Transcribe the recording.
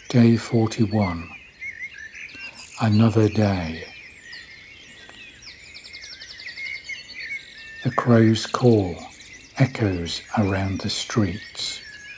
Day 41. Another day. The crow's call echoes around the streets.